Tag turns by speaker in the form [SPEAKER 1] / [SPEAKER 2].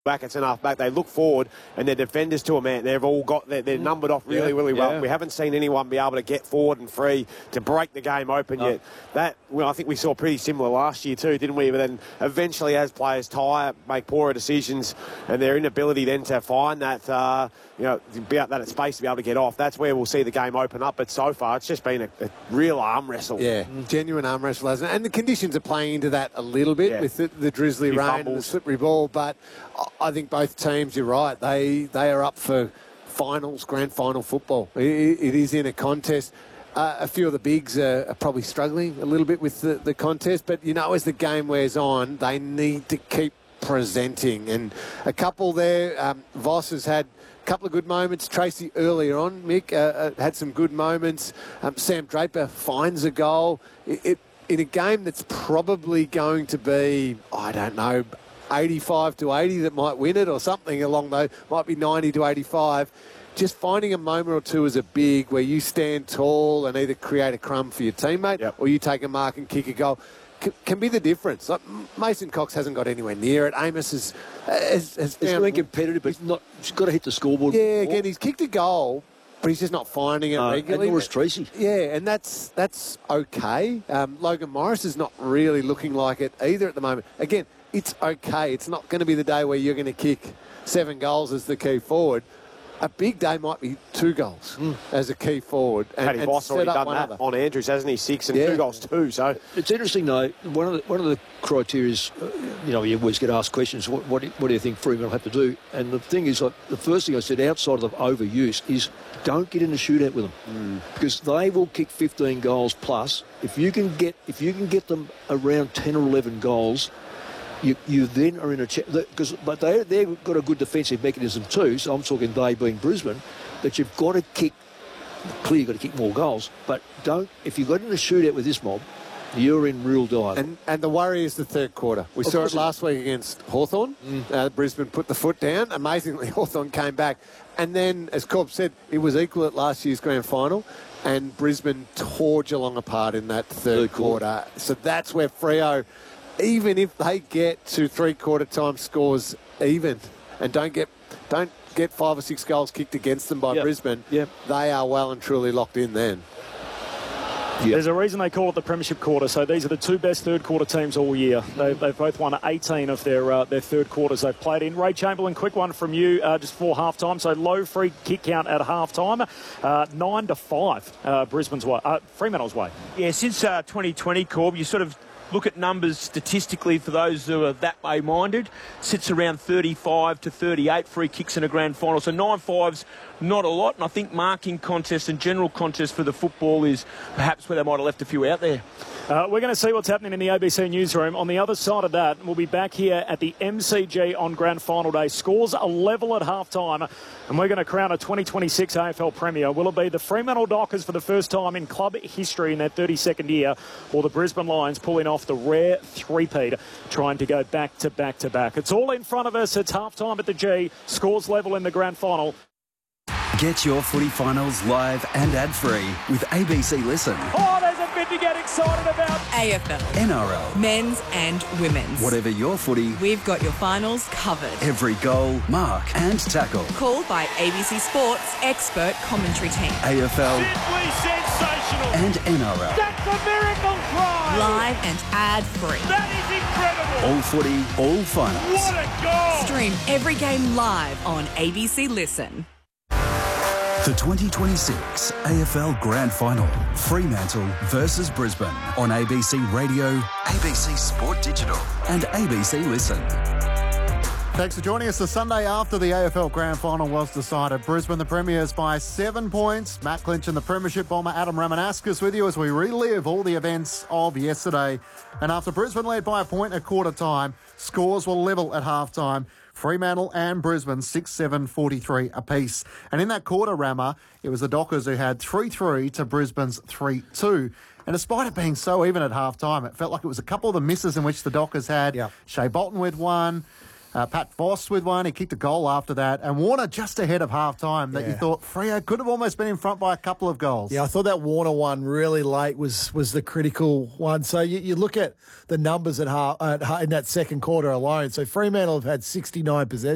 [SPEAKER 1] back, it's enough back. They look forward, and their defenders to a man, they've all got, they're numbered off really well. We haven't seen anyone be able to get forward and free to break the game open yet. I think we saw pretty similar last year too, didn't we? But then eventually, as players tire, make poorer decisions, and their inability then to find that, be out that space to be able to get off, that's where we'll see the game open up. But so far, it's just been a real arm wrestle.
[SPEAKER 2] Yeah, genuine arm wrestle, hasn't it? And the conditions are playing into that a little bit with the drizzly rain and the slippery ball, but I think both teams, you're right, they are up for finals, grand final football. It is in a contest. A few of the bigs are probably struggling a little bit with the contest, but, as the game wears on, they need to keep presenting. And a couple there, Voss has had a couple of good moments. Tracy earlier on, Mick, had some good moments. Sam Draper finds a goal. In a game that's probably going to be, 85 to 80 that might win it, or something along those, might be 90 to 85. Just finding a moment or two as a big where you stand tall and either create a crumb for your teammate or you take a mark and kick a goal can be the difference. Like Mason Cox hasn't got anywhere near it. Amos has
[SPEAKER 3] He's been competitive, but he's got to hit the scoreboard.
[SPEAKER 2] Yeah, again, he's kicked a goal, but he's just not finding it regularly.
[SPEAKER 3] And nor is Tracy.
[SPEAKER 2] Yeah, and that's okay. Logan Morris is not really looking like it either at the moment. Again, it's okay. It's not going to be the day where you're going to kick 7 goals as the key forward. A big day might be 2 goals as a key forward.
[SPEAKER 1] Paddy Voss already done that on Andrews, hasn't he? 6 and 2 goals too. So
[SPEAKER 3] it's interesting though. One of the criteria is, you always get asked questions. What do you think Fremantle will have to do? And the thing is, the first thing I said outside of the overuse is don't get in a shootout with them because they will kick 15 goals plus. If you can get them around 10 or 11 goals. You then are in a but they've got a good defensive mechanism too. So I'm talking they being Brisbane, that you've got to kick. Clearly, you've got to kick more goals, but don't. If you got in a shootout with this mob, you're in real dive.
[SPEAKER 2] And the worry is the third quarter. We saw it last week against Hawthorn. Brisbane put the foot down. Amazingly, Hawthorn came back, and then, as Corb said, it was equal at last year's grand final. And Brisbane tore Geelong apart in that third quarter. So that's where Freo, even if they get to three-quarter time scores even and don't get 5 or 6 goals kicked against them by Brisbane, they are well and truly locked in then.
[SPEAKER 4] There's a reason they call it the Premiership quarter. So these are the 2 best third-quarter teams all year. They've both won 18 of their third quarters they've played in. Ray Chamberlain, quick one from you just before half-time. So low free kick count at half-time, 9-5 Brisbane's way, Fremantle's way.
[SPEAKER 5] Yeah, since 2020, Corb, you sort of look at numbers statistically for those who are that way minded. Sits around 35 to 38 free kicks in a grand final. So 9-5's not a lot. And I think marking contests and general contests for the football is perhaps where they might have left a few out there.
[SPEAKER 4] We're going to see what's happening in the ABC newsroom. On the other side of that, we'll be back here at the MCG on Grand Final Day. Scores are level at half-time, and we're going to crown a 2026 AFL Premier. Will it be the Fremantle Dockers for the first time in club history in their 32nd year, or the Brisbane Lions pulling off the rare three-peat, trying to go back-to-back-to-back? It's all in front of us. It's half-time at the G. Scores level in the Grand Final.
[SPEAKER 6] Get your footy finals live and ad-free with ABC Listen.
[SPEAKER 4] Oh, there's a bit to get excited about.
[SPEAKER 7] AFL.
[SPEAKER 6] NRL.
[SPEAKER 7] Men's and women's.
[SPEAKER 6] Whatever your footy,
[SPEAKER 7] we've got your finals covered.
[SPEAKER 6] Every goal, mark and tackle.
[SPEAKER 7] Called by ABC Sports expert commentary team.
[SPEAKER 6] AFL.
[SPEAKER 5] Simply sensational.
[SPEAKER 6] And NRL.
[SPEAKER 5] That's a miracle try.
[SPEAKER 7] Live and ad-free.
[SPEAKER 5] That is incredible.
[SPEAKER 6] All footy, all finals.
[SPEAKER 5] What a goal.
[SPEAKER 7] Stream every game live on ABC Listen.
[SPEAKER 6] The 2026 AFL Grand Final, Fremantle versus Brisbane on ABC Radio, ABC Sport Digital and ABC Listen.
[SPEAKER 8] Thanks for joining us. The Sunday after the AFL Grand Final was decided. Brisbane, the Premiers, by 7 points. Matt Clinch and the Premiership bomber Adam Ramanaskas with you as we relive all the events of yesterday. And after Brisbane led by a point at quarter time, scores were level at half time. Fremantle and Brisbane 6-7-43 apiece. And in that quarter, Rammer, it was the Dockers who had 3-3 to Brisbane's 3-2. And despite it being so even at half-time, it felt like it was a couple of the misses in which the Dockers had. Shea Bolton with one, Pat Voss with one. He kicked a goal after that. And Warner just ahead of half-time that you thought Freo could have almost been in front by a couple of goals.
[SPEAKER 9] Yeah, I thought that Warner one really late was the critical one. So you look at the numbers in that second quarter alone. So Fremantle have had 69 possessions.